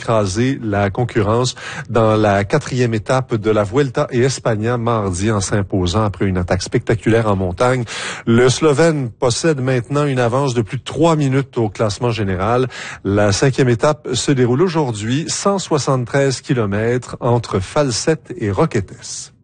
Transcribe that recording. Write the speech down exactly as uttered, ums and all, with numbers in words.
écrasé la concurrence dans la quatrième étape de la Vuelta et España mardi en s'imposant après une attaque spectaculaire en montagne. Le Slovène possède maintenant une avance de plus de trois minutes au classement général. La cinquième étape se déroule aujourd'hui, cent soixante-treize kilomètres entre Falset et Roquetes.